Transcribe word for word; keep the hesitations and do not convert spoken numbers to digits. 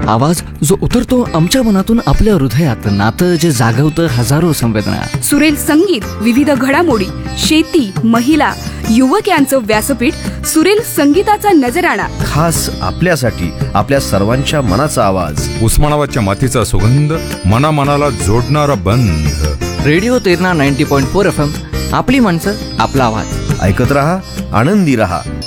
आवाज जो उतरतो आमच्या मनातून आपल्या हृदयात, नातं जे जागवतं हजारो संवेदना. सुरेल संगीत, विविध घडामोडी, शेती, महिला, युवक यांचं व्यासपीठ. सुरेल संगीताचा नजराणा खास आपल्यासाठी, आपल्या सर्वांच्या मनाचा आवाज. उस्मानाबादच्या मातीचा सुगंध, मनामनाला जोडणारा बंध. Radio Terna ninety point four F M, आपली माणसं, आपला आवाज. ऐकत रहा, आनंदी रहा.